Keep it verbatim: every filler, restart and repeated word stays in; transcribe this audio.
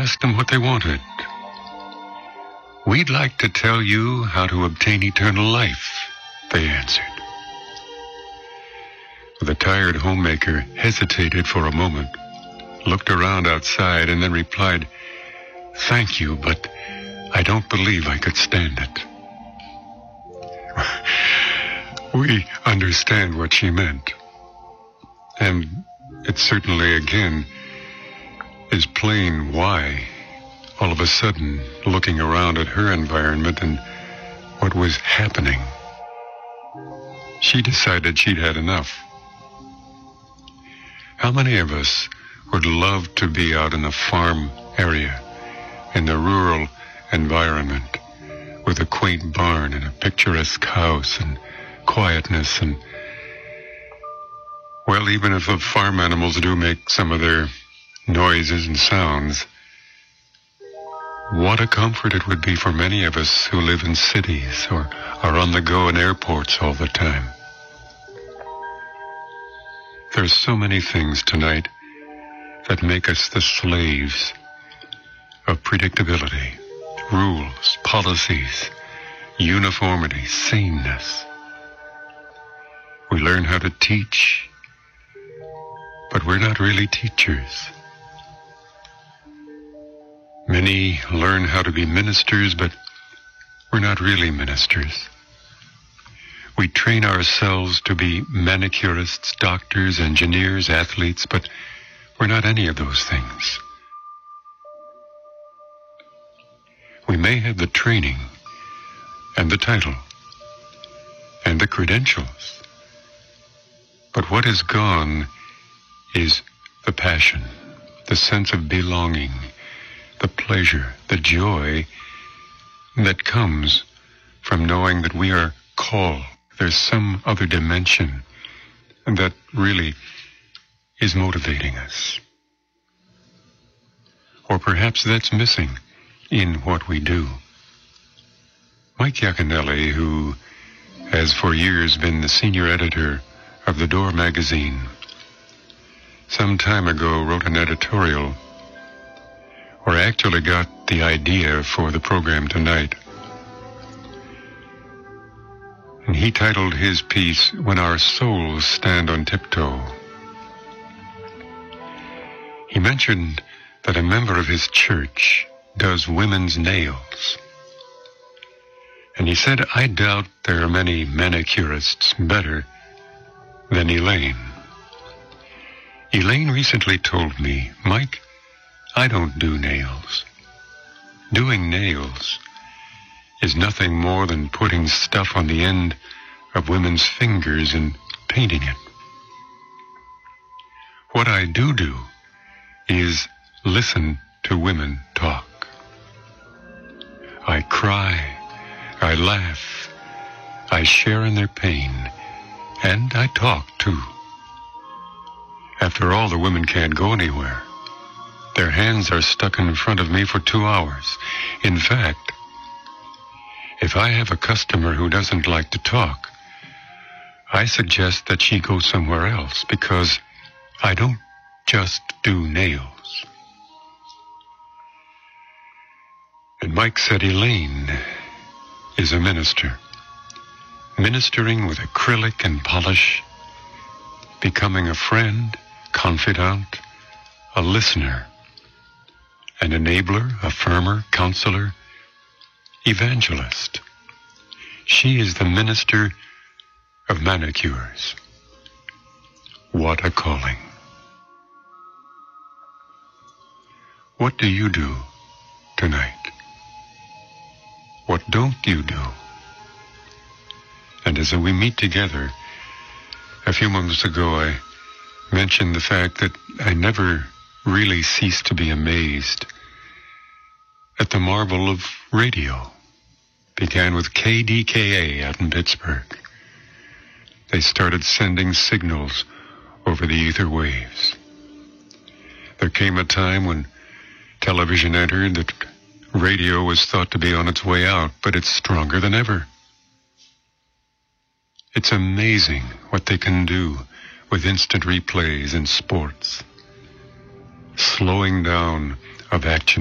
asked them what they wanted. "We'd like to tell you how to obtain eternal life," they answered. The tired homemaker hesitated for a moment, looked around outside, and then replied, "Thank you, but I don't believe I could stand it." We understand what she meant. And it certainly, again, is plain why, all of a sudden, looking around at her environment and what was happening, she decided she'd had enough. How many of us would love to be out in the farm area, in the rural environment, with a quaint barn and a picturesque house and quietness and, well, even if the farm animals do make some of their noises and sounds, what a comfort it would be for many of us who live in cities or are on the go in airports all the time. There's so many things tonight that make us the slaves of predictability, rules, policies, uniformity, sameness. We learn how to teach, but we're not really teachers. Many learn how to be ministers, but we're not really ministers. We train ourselves to be manicurists, doctors, engineers, athletes, but we're not any of those things. We may have the training and the title and the credentials, but what is gone is the passion, the sense of belonging, the pleasure, the joy that comes from knowing that we are called. There's some other dimension that really is motivating us. Or perhaps that's missing in what we do. Mike Yaconelli, who has for years been the senior editor of The Door magazine, some time ago wrote an editorial, or actually got the idea for the program tonight. And he titled his piece, "When Our Souls Stand on Tiptoe." He mentioned that a member of his church does women's nails. And he said, "I doubt there are many manicurists better than Elaine." Elaine recently told me, "Mike, I don't do nails. Doing nails is nothing more than putting stuff on the end of women's fingers and painting it. What I do do is listen to women talk. I cry, I laugh, I share in their pain, and I talk too. After all, the women can't go anywhere. Their hands are stuck in front of me for two hours. In fact, if I have a customer who doesn't like to talk, I suggest that she go somewhere else, because I don't just do nails." And Mike said Elaine is a minister, ministering with acrylic and polish, becoming a friend, confidant, a listener, an enabler, affirmer, counselor, evangelist. She is the minister of manicures. What a calling. What do you do tonight? What don't you do? And as we meet together, a few moments ago I mentioned the fact that I never really ceased to be amazed at the marvel of radio. Began with K D K A out in Pittsburgh. They started sending signals over the ether waves. There came a time when television entered that radio was thought to be on its way out, but it's stronger than ever. It's amazing what they can do with instant replays in sports, slowing down of action